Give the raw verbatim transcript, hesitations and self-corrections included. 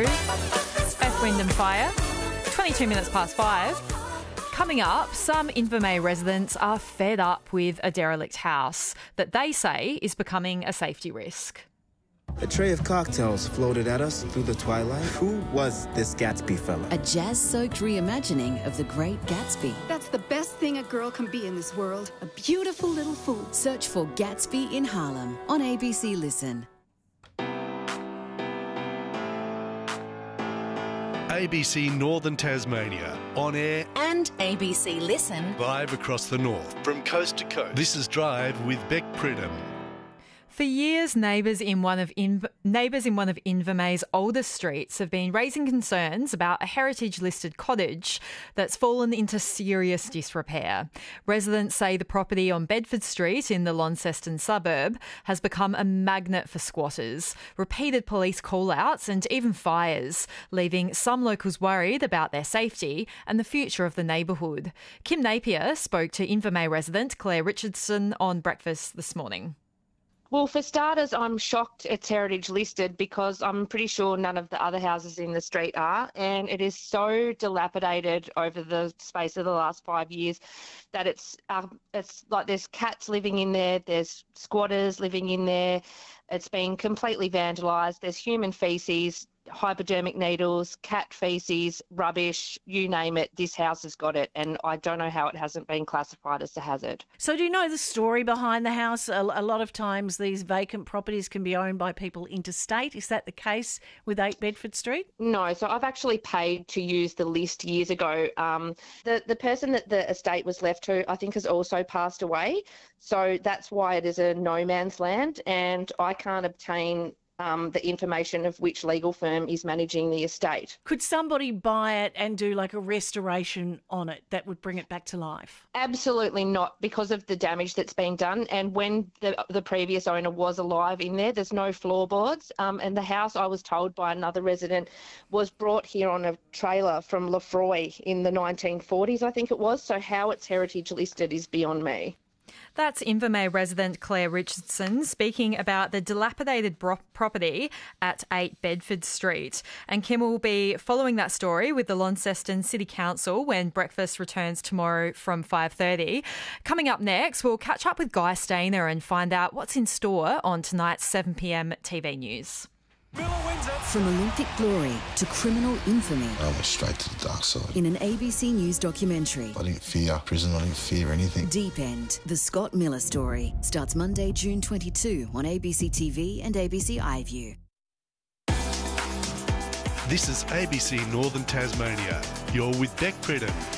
It's Earth, Wind and Fire, twenty-two minutes past five. Coming up, some Invermay residents are fed up with a derelict house that they say is becoming a safety risk. A tray of cocktails floated at us through the twilight. Who was this Gatsby fella? A jazz-soaked reimagining of The Great Gatsby. That's the best thing a girl can be in this world. A beautiful little fool. Search for Gatsby in Harlem on A B C Listen. A B C Northern Tasmania, on air And A B C Listen. live across the north, from coast to coast. This is Drive with Beck Pridham. For years, neighbours in one of Inv- neighbours in one of Invermay's oldest streets have been raising concerns about a heritage-listed cottage that's fallen into serious disrepair. Residents say the property on Bedford Street in the Launceston suburb has become a magnet for squatters. Repeated police call-outs and even fires, leaving some locals worried about their safety and the future of the neighbourhood. Kim Napier spoke to Invermay resident Claire Richardson on Breakfast this morning. Well, for starters, I'm shocked it's heritage listed because I'm pretty sure none of the other houses in the street are, and it is so dilapidated over the space of the last five years that it's um, it's like there's cats living in there, there's squatters living in there, it's been completely vandalised, there's human faeces, hypodermic needles, cat faeces, rubbish, you name it, this house has got it, and I don't know how it hasn't been classified as a hazard. So do you know the story behind the house? A, a lot of times these vacant properties can be owned by people interstate. Is that the case with eight Bedford Street? No, so I've actually paid to use the list years ago. Um, the, the person that the estate was left to, I think, has also passed away. So that's why it is a no man's land, and I can't obtain Um, the information of which legal firm is managing the estate. Could somebody buy it and do like a restoration on it that would bring it back to life? Absolutely not, because of the damage that's been done. And when the the previous owner was alive in there, there's no floorboards. Um, and the house, I was told by another resident, was brought here on a trailer from Lefroy in the nineteen forties, I think it was. So how it's heritage listed is beyond me. That's Invermay resident Claire Richardson speaking about the dilapidated bro- property at eight Bedford Street. And Kim will be following that story with the Launceston City Council when Breakfast returns tomorrow from five thirty. Coming up next, we'll catch up with Guy Stainer and find out what's in store on tonight's seven p.m. T V News. From Olympic glory to criminal infamy I went straight to the dark side. in an A B C News documentary. I didn't fear prison, I didn't fear anything. Deep End, the Scott Miller story, starts Monday, June twenty-second on A B C T V and A B C iView. This is A B C Northern Tasmania. You're with Beck Pridham.